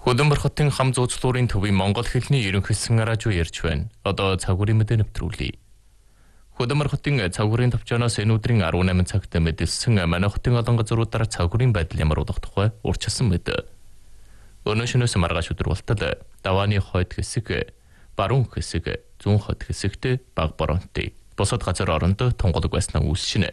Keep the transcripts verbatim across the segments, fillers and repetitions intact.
Хөдөнмөр хотын хам зуучлуурын төвийн Монгол хэлний ерөнхий засгийн радио ярьж байна. Одоо цагуурийн мэдээ нэвтрүүлье. Хөдөнмөр хотын цагуурийн төвчөөс энэ өдрийн арван найман цагт мэдээлсэн манай хотын олон газруудаар цагуурийн байдал ямар болох тухай урьдчилсан мэд. Өнөө шөнөөс маргааш өдөр болтол давааны хойд хэсэг, баруун хэсэг, зүүн хойд хэсэгт бага боронтой бусад газар орондоо тунгалаг байснаа үүсшинэ.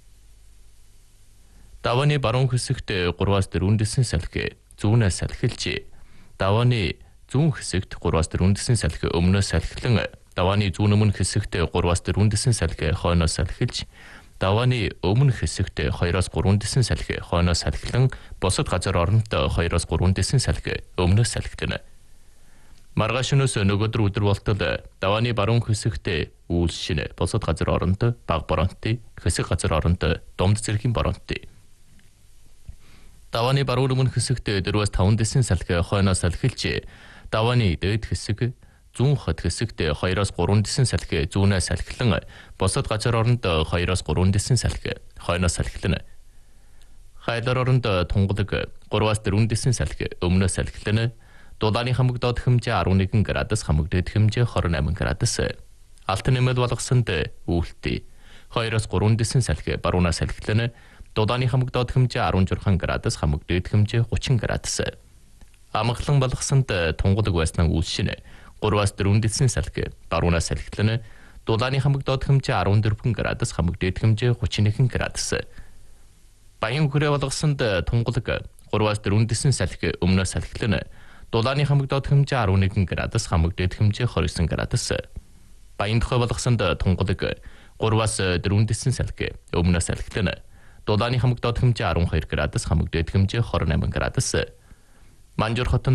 Давааны баруун хэсэгт гураваас дөрвөн дэсэн салхи зүүнээс салхилж, давааны зүүн хэсэгт гураваас дөрвөн дэсэн салхи өмнөөс салхилан, давааны зүүн өмнө хэсэгт гураваас дөрвөн дэсэн салхи хойноос салхилж, давааны өмнө хэсэгт хоёроос гурван дэсэн салхи хойноос салхилан, бусад газар орондоо хоёроос гурван дэсэн салхи өмнөөс салхилна. Маргааш өнөөс нөгөөдөр өдөр болтол давааны баруун хэсэгт үйлшин, бусад газар орондоо бага боронтой, хэсэг газар орондоо домд зэргийн боронтой. Давааны баруун өмнө хэсэгт дөрвөөс таван дэсэн салхи хойноос салхилж, давааны дээд хэсэг, зүүн хойд хэсэгт хоёроос гурван дэсэн салхи зүүнээс салхилан, бусад газар орондоо хоёроос гурван дэсэн салхи хойноос салхилна. Хайлар орондоо тунгалаг гураваас дөрвөн дэсэн салхи өмнөөс салхилна. Дулааны хамаг доод хэмжээ арван нэгэн градус, хамаг дээд хэмжээ хорин найман градус. Алт нэмэлт болгосонд үүлтэй хоёроос гурван дэсэн салхи баруунаас салхилна. Дулааны хамаг доод хэмжээ арван журхан градус, хамаг дээд хэмжээ гучин градус. Амгалан болгосонд тунгалаг байснаа үйлшинэ. гураваас дөрвөн дэсэн салхи баруунаас салхилна. Дулааны хамаг доод хэмжээ арван дөрвөн градус, хамаг дээд хэмжээ гучин нэгэн градус. Баян хүрээ болгосонд тунгалаг гураваас дөрвөн дэсэн салхи өмнөөс салхилна. Дулааны хамаг доод хэмжээ арван нэгэн градус, хамаг дээд хэмжээ хоёр дэсэн градус. Баян тухай болгосонд тунгалаг гураваас дөрвөн дэсэн салхи өмнөөс салхилна. Дулааны хамаг доод хэмжээ арван хоёр градус, хамаг дээд хэмжээ хорин найман градус. Манжуур хотын